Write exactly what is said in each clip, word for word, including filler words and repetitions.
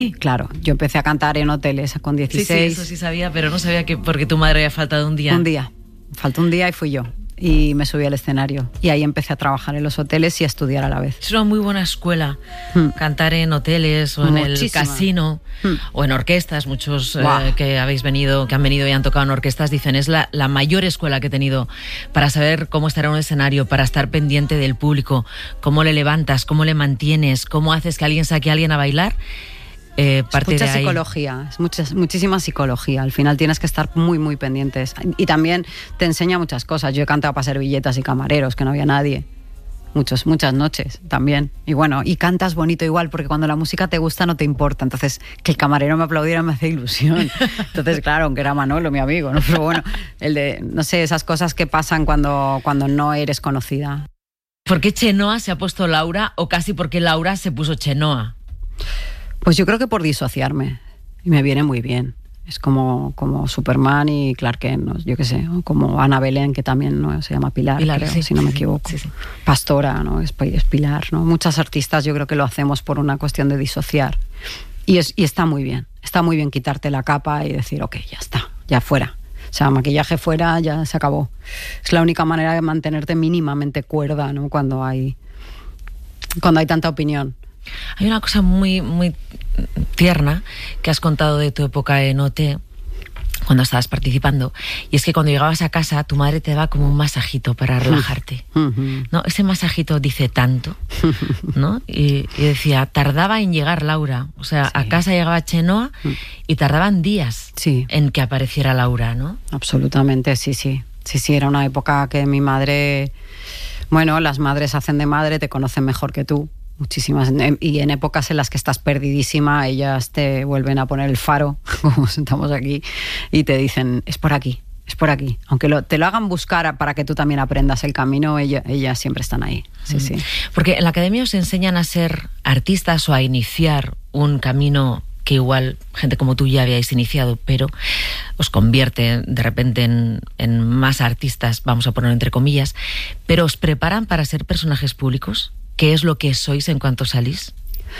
Claro, yo empecé a cantar en hoteles con dieciséis. Sí, sí, eso sí sabía, pero no sabía que porque tu madre había faltado un día. Un día, faltó un día y fui yo. Y me subí al escenario. Y ahí empecé a trabajar en los hoteles y a estudiar a la vez. Es una muy buena escuela, hmm. cantar en hoteles o Muchísima. en el casino hmm. o en orquestas. Muchos wow. eh, que habéis venido, que han venido y han tocado en orquestas dicen es la, la mayor escuela que he tenido para saber cómo estar en un escenario, para estar pendiente del público, cómo le levantas, cómo le mantienes, cómo haces que alguien saque a alguien a bailar. Eh, parte es mucha de ahí. psicología, es mucha, muchísima psicología. Al final tienes que estar muy, muy pendientes. Y también te enseña muchas cosas. Yo he cantado para servilletas y camareros, que no había nadie. Muchos, muchas noches también. Y bueno, y cantas bonito igual, porque cuando la música te gusta no te importa. Entonces, que el camarero me aplaudiera me hace ilusión. Entonces, claro, aunque era Manolo, mi amigo, ¿no? Pero bueno, el de, no sé, esas cosas que pasan cuando, cuando no eres conocida. ¿Por qué Chenoa se ha puesto Laura o casi porque Laura se puso Chenoa? Pues yo creo que por disociarme, y me viene muy bien. Es como, como Superman y Clark Kent, ¿no? Yo qué sé, ¿no? Como Ana Belén, que también, ¿no? Se llama Pilar, Pilar creo, sí, si no me sí, equivoco. Sí, sí. Pastora, ¿no? Es, es Pilar, ¿no? Muchas artistas yo creo que lo hacemos por una cuestión de disociar. Y, es, y está muy bien, está muy bien quitarte la capa y decir, ok, ya está, ya fuera. O sea, maquillaje fuera, ya se acabó. Es la única manera de mantenerte mínimamente cuerda, ¿no? Cuando hay, cuando hay tanta opinión. Hay una cosa muy, muy tierna que has contado de tu época en O T cuando estabas participando, y es que cuando llegabas a casa tu madre te daba como un masajito para relajarte, ¿no? Ese masajito dice tanto, ¿no? Y, y decía, tardaba en llegar Laura, o sea, sí. a casa llegaba Chenoa y tardaban días sí. en que apareciera Laura, ¿no? Absolutamente, sí, sí. Sí, sí, era una época que mi madre, bueno, las madres hacen de madre, te conocen mejor que tú. Muchísimas, y en épocas en las que estás perdidísima, ellas te vuelven a poner el faro, como estamos aquí, y te dicen, es por aquí, es por aquí. Aunque lo, te lo hagan buscar para que tú también aprendas el camino, ella, ellas siempre están ahí. Sí, mm. sí. Porque en la academia os enseñan a ser artistas o a iniciar un camino que igual gente como tú ya habíais iniciado, pero os convierte de repente en, en más artistas, vamos a poner entre comillas, pero os preparan para ser personajes públicos. ¿Qué es lo que sois en cuanto salís?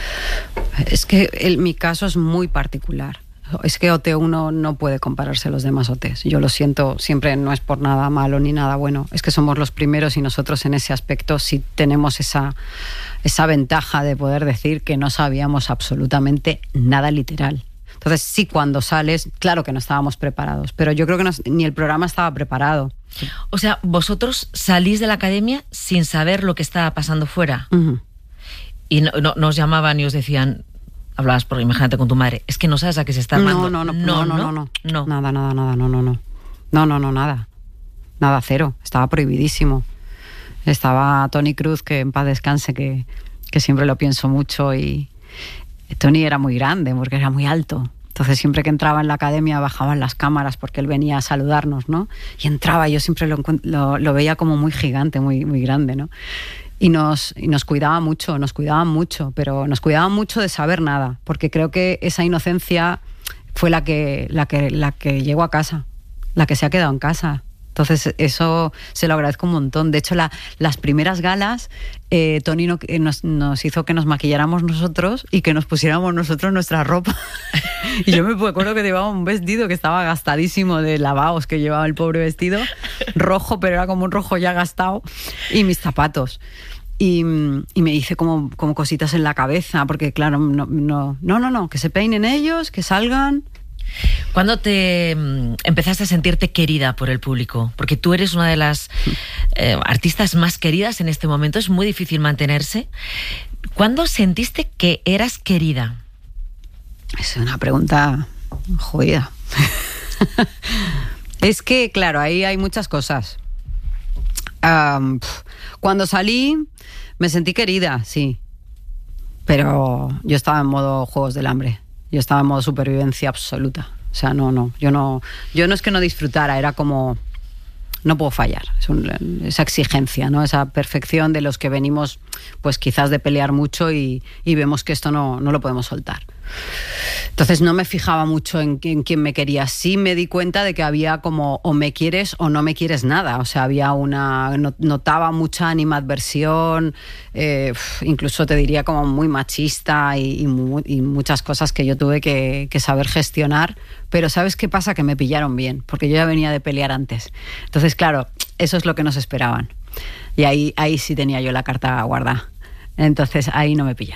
Es que el, mi caso es muy particular. Es que O T uno no puede compararse a los demás O Tes. Yo lo siento, siempre no es por nada malo ni nada bueno. Es que somos los primeros y nosotros en ese aspecto sí tenemos esa, esa ventaja de poder decir que no sabíamos absolutamente nada literal. Entonces sí, cuando sales, claro que no estábamos preparados, pero yo creo que no, ni el programa estaba preparado. O sea, vosotros salís de la academia sin saber lo que estaba pasando fuera. Uh-huh. Y no, no, no os llamaban y os decían, hablabas por, imagínate con tu madre, es que no sabes a qué se está armando. No, no, no, no, no, no, no, no. Nada, nada, nada, no, no, no. No, no, no, nada. Nada, cero. Estaba prohibidísimo. Estaba Tony Cruz, que en paz descanse, que, que siempre lo pienso mucho, y Tony era muy grande porque era muy alto. Entonces siempre que entraba en la academia bajaban las cámaras porque él venía a saludarnos, ¿no? Y entraba, yo siempre lo, lo, lo veía como muy gigante, muy, muy grande, ¿no? Y nos, y nos cuidaba mucho, nos cuidaban mucho, pero nos cuidaban mucho de saber nada, porque creo que esa inocencia fue la que, la que, la que llegó a casa, la que se ha quedado en casa. Entonces eso se lo agradezco un montón. De hecho, la, las primeras galas, eh, Tony no, eh, nos, nos hizo que nos maquilláramos nosotros y que nos pusiéramos nosotros nuestra ropa. Y yo me acuerdo que llevaba un vestido que estaba gastadísimo de lavados, que llevaba el pobre vestido, rojo, pero era como un rojo ya gastado, y mis zapatos. Y, y me hice como, como cositas en la cabeza, porque claro, no, no, no, no, no, que se peinen ellos, que salgan. ¿Cuándo te mm, empezaste a sentirte querida por el público? Porque tú eres una de las eh, artistas más queridas en este momento, es muy difícil mantenerse. ¿Cuándo sentiste que eras querida? Es una pregunta jodida. Es que, claro, ahí hay muchas cosas. Um, cuando salí, me sentí querida, sí. Pero yo estaba en modo Juegos del Hambre. Yo estaba en modo supervivencia absoluta. O sea, no, no. Yo no, yo no es que no disfrutara, era como, no puedo fallar. Es un, esa exigencia, ¿no? Esa perfección de los que venimos, pues quizás de pelear mucho y, y vemos que esto no, no lo podemos soltar. Entonces no me fijaba mucho en, en quién me quería. Sí me di cuenta de que había como o me quieres o no me quieres nada. O sea, había una... Notaba mucha animadversión, eh, incluso te diría como muy machista y, y, mu- y muchas cosas que yo tuve que, que saber gestionar. Pero ¿sabes qué pasa? Que me pillaron bien, porque yo ya venía de pelear antes. Entonces, claro, eso es lo que nos esperaban. Y ahí, ahí sí tenía yo la carta guardada. Entonces ahí no me pillan.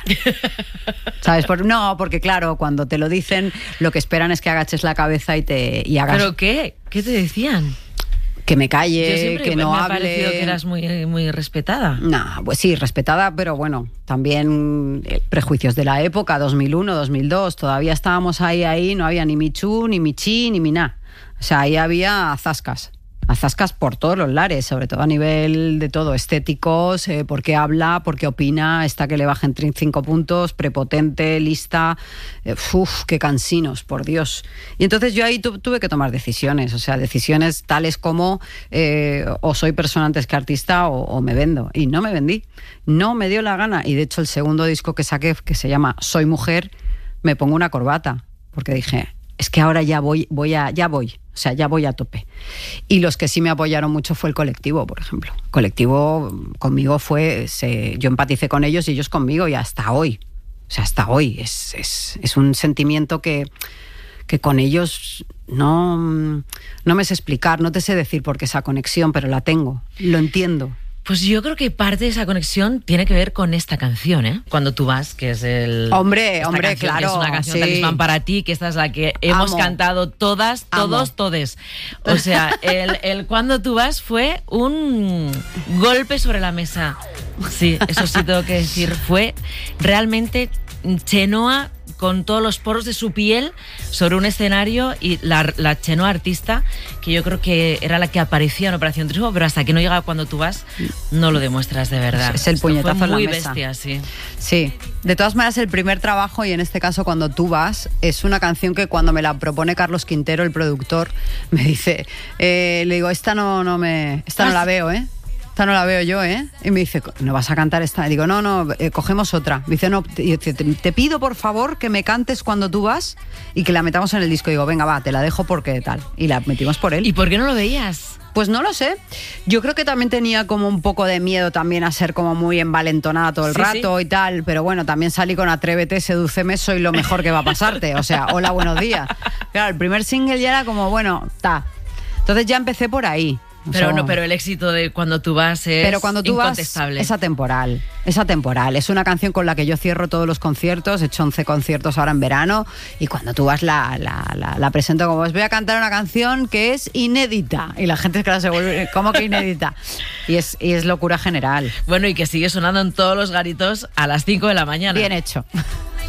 ¿Sabes? Por, no, porque claro, cuando te lo dicen, lo que esperan es que agaches la cabeza y te y hagas. ¿Pero qué? ¿Qué te decían? Que me calle, Yo siempre que me no ha hable. parecido que eras muy, muy respetada. No, pues sí, respetada, pero bueno, también prejuicios de la época, dos mil uno, dos mil dos, todavía estábamos ahí, ahí, no había ni Michu, ni Michi, ni Miná. O sea, ahí había zascas. A zascas por todos los lares, sobre todo a nivel de todo, estéticos, eh, por qué habla, por qué opina, esta que le bajen cinco puntos, prepotente, lista, eh, uff, qué cansinos, por Dios. Y entonces yo ahí tu, tuve que tomar decisiones, o sea, decisiones tales como eh, o soy persona antes que artista o, o me vendo. Y no me vendí, no me dio la gana. Y de hecho el segundo disco que saqué, que se llama Soy Mujer, me pongo una corbata, porque dije, es que ahora ya voy, voy a, ya voy. O sea, ya voy a tope. Y los que sí me apoyaron mucho fue el colectivo, por ejemplo. El colectivo conmigo fue... Se, yo empaticé con ellos y ellos conmigo y hasta hoy. O sea, hasta hoy. Es, es, es un sentimiento que, que con ellos no, no me sé explicar, no te sé decir por qué esa conexión, pero la tengo, lo entiendo. Pues yo creo que parte de esa conexión tiene que ver con esta canción, ¿eh? Cuando tú vas, que es el... Hombre, hombre, canción, claro. Que es una canción sí. talismán para ti, que esta es la que hemos Amo. cantado todas, todos, Amo. todes. O sea, el, el Cuando tú vas fue un golpe sobre la mesa. Sí, eso sí tengo que decir. Fue realmente Chenoa con todos los poros de su piel sobre un escenario y la, la Chenoa artista, que yo creo que era la que aparecía en Operación Triunfo, pero hasta que no llega Cuando tú vas, no lo demuestras de verdad. Es el puñetazo fue en la muy mesa. bestia, sí. Sí, de todas maneras el primer trabajo, y en este caso Cuando tú vas, es una canción que cuando me la propone Carlos Quintero, el productor, me dice, eh, le digo, esta no, no me, esta no la veo, ¿eh? Esta no la veo yo, ¿eh? Y me dice, ¿no vas a cantar esta? Y digo, no, no, eh, cogemos otra. Me dice, no, te, te, te pido por favor que me cantes Cuando tú vas y que la metamos en el disco. Y digo, venga, va, te la dejo porque tal. Y la metimos por él. ¿Y por qué no lo veías? Pues no lo sé. Yo creo que también tenía como un poco de miedo también a ser como muy envalentonada todo el Sí, rato sí. y tal. Pero bueno, también salí con Atrévete, Sedúceme, soy lo mejor que va a pasarte. O sea, hola, buenos días. Claro, el primer single ya era como, bueno, ta. Entonces ya empecé por ahí. O Pero sea, no, pero el éxito de Cuando tú vas es pero cuando tú incontestable. vas, es atemporal, es atemporal. Es una canción con la que yo cierro todos los conciertos, he hecho once conciertos ahora en verano, y cuando tú vas la, la, la, la presento como, os voy a cantar una canción que es inédita. Y la gente, claro, se vuelve, ¿cómo que inédita? Y es, y es locura general. Bueno, y que sigue sonando en todos los garitos a las cinco de la mañana. Bien hecho.